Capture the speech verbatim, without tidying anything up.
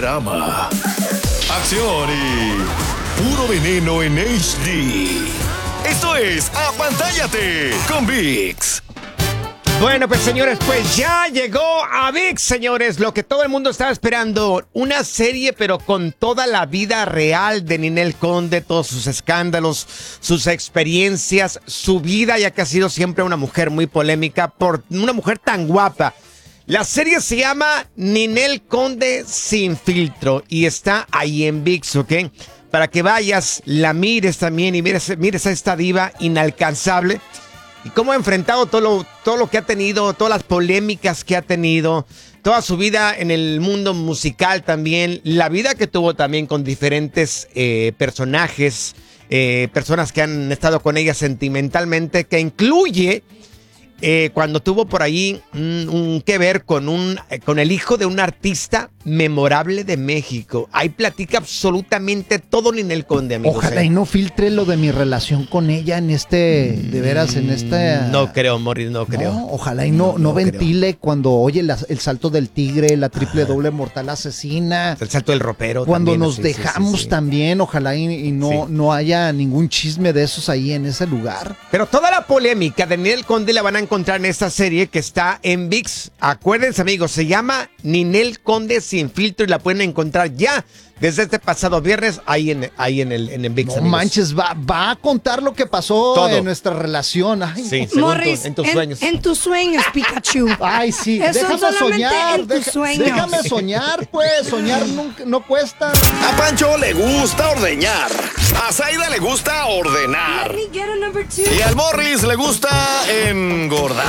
drama, acción y puro veneno en H D. Esto es Apantállate con ViX. Bueno, pues señores, pues ya llegó a ViX, señores, lo que todo el mundo estaba esperando. Una serie, pero con toda la vida real de Ninel Conde, todos sus escándalos, sus experiencias, su vida, ya que ha sido siempre una mujer muy polémica, por una mujer tan guapa. La serie se llama Ninel Conde Sin Filtro y está ahí en ViX, ¿ok? Para que vayas, la mires también y mires, mires a esta diva inalcanzable. Y cómo ha enfrentado todo lo, todo lo que ha tenido, todas las polémicas que ha tenido, toda su vida en el mundo musical también, la vida que tuvo también con diferentes eh, personajes, eh, personas que han estado con ella sentimentalmente, que incluye eh, cuando tuvo por ahí un, un que ver con, un, eh, con el hijo de un artista memorable de México. Ahí platica absolutamente todo Ninel Conde, amigos. Ojalá eh. y no filtre lo de mi relación con ella en este, de veras, en este... No creo, Morris, no creo. No, ojalá y no, no, No ventile cuando oye la- el salto del tigre, la triple doble mortal asesina. El salto del ropero. Cuando también, nos sí, sí, dejamos sí, sí. también, ojalá y, y no, Sí. no haya ningún chisme de esos ahí en ese lugar. Pero toda la polémica de Ninel Conde la van a encontrar en esta serie que está en ViX. Acuérdense, amigos, se llama Ninel Conde Sin Filtro y la pueden encontrar ya desde este pasado viernes ahí en, ahí en el en el ViX. No amigos. manches, va, va a contar lo que pasó Todo. en nuestra relación. Ay, Sí, no. según Morris, tu- en tus en, sueños. en tus sueños, Pikachu. Ay, sí, Eso déjame solamente soñar. en tus deja- sueños. Déjame soñar, pues. Soñar nunca, no cuesta. A Pancho le gusta ordeñar. A Zaida le gusta ordenar. Let me get a number two. Y al Morris le gusta engordar.